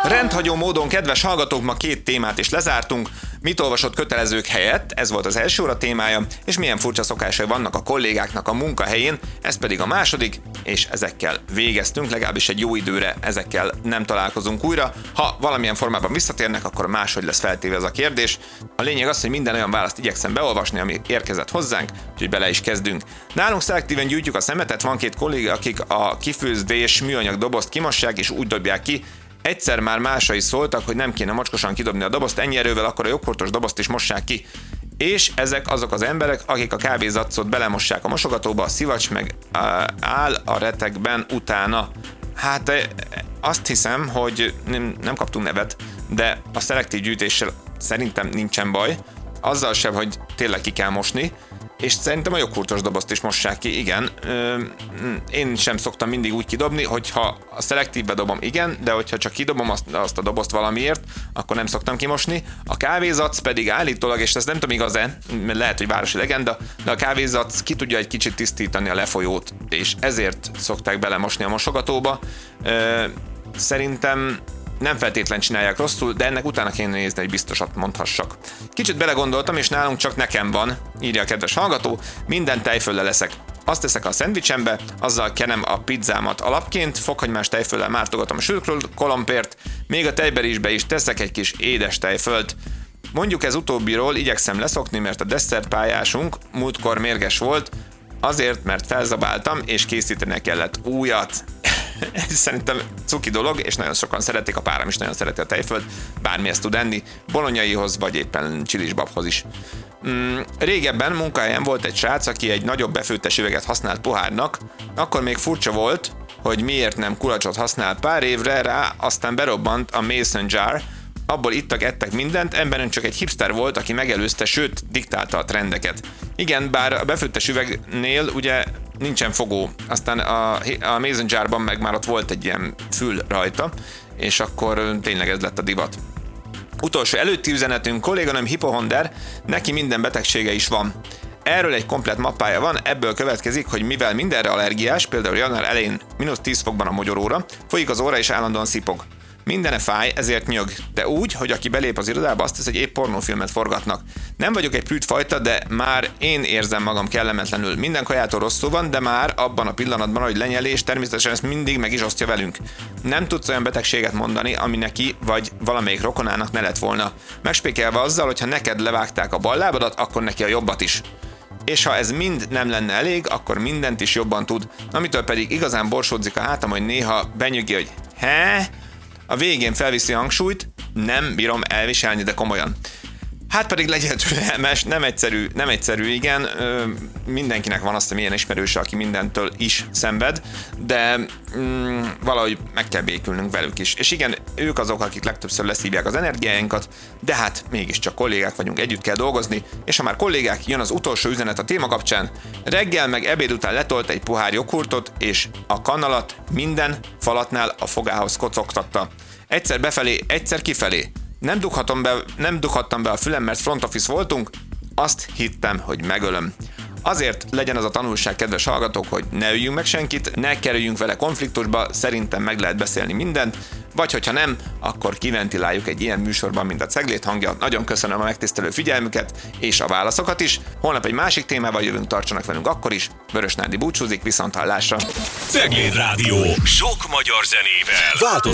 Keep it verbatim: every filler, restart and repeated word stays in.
Rendhagyó módon, kedves hallgatók, ma két témát is lezártunk. Mit olvasott kötelezők helyett, ez volt az első óra témája, és milyen furcsa szokásai vannak a kollégáknak a munkahelyén, ez pedig a második, és ezekkel végeztünk, legalábbis egy jó időre ezekkel nem találkozunk újra. Ha valamilyen formában visszatérnek, akkor máshogy lesz feltéve ez a kérdés. A lényeg az, hogy minden olyan választ igyekszem beolvasni, ami érkezett hozzánk, úgyhogy bele is kezdünk. Nálunk szelektíven gyűjtjük a szemetet, van két kolléga, akik a kifőzdés műanyag dobozt kimossák és úgy dobják ki. Egyszer már másai szóltak, hogy nem kéne mocskosan kidobni a dobozt, ennyi erővel akkor a jogkortos dobozt is mossák ki. És ezek azok az emberek, akik a kávézacot belemossák a mosogatóba, a szivacs meg áll a retekben utána. Hát azt hiszem, hogy nem, nem kaptunk nevet, de a szelektív gyűjtéssel szerintem nincsen baj. Azzal sem, hogy tényleg ki kell mosni, és szerintem a jogkurtos dobozt is mossák ki, igen. Én sem szoktam mindig úgy kidobni, hogyha a szelektívbe dobom, igen, de hogyha csak kidobom azt, azt a dobozt valamiért, akkor nem szoktam kimosni. A kávézac pedig állítólag, és ez nem tudom igaz-e, lehet, hogy városi legenda, de a kávézac ki tudja egy kicsit tisztítani a lefolyót, és ezért szokták belemosni a mosogatóba. Szerintem nem feltétlen csinálják rosszul, de ennek utána kéne nézni, hogy biztosat mondhassak. Kicsit belegondoltam, és nálunk csak nekem van, írja a kedves hallgató, minden tejföllel leszek. Azt teszek a szendvicsembe, azzal kenem a pizzámat alapként, fokhagymás tejföllel mártogatom a sült kolompért, még a tejberisbe is teszek egy kis édes tejfölt. Mondjuk ez utóbbiról igyekszem leszokni, mert a desszertpályásunk múltkor mérges volt, azért, mert felzabáltam, és készíteni kellett újat. Ez szerintem cuki dolog, és nagyon sokan szeretik, a párom is nagyon szereti a tejfölt, bármi ezt tud enni, bolonyaihoz, vagy éppen csilisbabhoz is. Mm, régebben munkahelyen volt egy srác, aki egy nagyobb befőttes üveget használt pohárnak, akkor még furcsa volt, hogy miért nem kulacsot használ, pár évre rá aztán berobbant a Mason jar, abból ittak, ettek mindent, emberen csak egy hipster volt, aki megelőzte, sőt, diktálta a trendeket. Igen, bár a befőttes üvegnél ugye nincsen fogó, aztán a, a Mason jarban meg már ott volt egy ilyen fül rajta, és akkor tényleg ez lett a divat. Utolsó előtti üzenetünk, kolléganőm hipohonder, neki minden betegsége is van. Erről egy komplett mappája van, ebből következik, hogy mivel mindenre allergiás, például január elején mínusz tíz fokban a mogyoróra, folyik az óra és állandóan szipog. Mindene fáj, ezért nyög, de úgy, hogy aki belép az irodába, azt hisz, hogy épp pornófilmet forgatnak. Nem vagyok egy prűd fajta, de már én érzem magam kellemetlenül. Minden kajától rosszul van, de már abban a pillanatban, hogy lenyelés, természetesen ezt mindig meg is osztja velünk. Nem tudsz olyan betegséget mondani, ami neki vagy valamelyik rokonának ne lett volna. Megspékelve azzal, hogy ha neked levágták a bal lábadat, akkor neki a jobbat is. És ha ez mind nem lenne elég, akkor mindent is jobban tud. Amitől pedig igazán borsódzik a hátam, hogy néha benyögi, hogy he? A végén felviszi a hangsúlyt, nem bírom elviselni, de komolyan. Hát pedig legyen türelmes, nem egyszerű, nem egyszerű, igen, ö, mindenkinek van azt a milyen ismerőse, aki mindentől is szenved, de mm, valahogy meg kell békülnünk velük is. És igen, ők azok, akik legtöbbször leszívják az energiáinkat, de hát mégiscsak kollégák vagyunk, együtt kell dolgozni, és ha már kollégák, jön az utolsó üzenet a téma kapcsán, reggel meg ebéd után letolt egy pohár joghurtot, és a kanalat minden falatnál a fogához kocogtatta. Egyszer befelé, egyszer kifelé. Nem dughatom be, nem dughattam be a fülem, mert front office voltunk, azt hittem, hogy megölöm. Azért legyen az a tanulság, kedves hallgatók, hogy ne öljünk meg senkit, ne kerüljünk vele konfliktusba, szerintem meg lehet beszélni mindent, vagy hogyha nem, akkor kiventiláljuk egy ilyen műsorban, mint a Ceglét hangja. Nagyon köszönöm a megtisztelő figyelmüket, és a válaszokat is. Holnap egy másik témával jövünk, tartsanak velünk akkor is. Vörös Nádi búcsúzik, viszonthallásra. Cegléd Rádió. Sok magyar zenével. Változó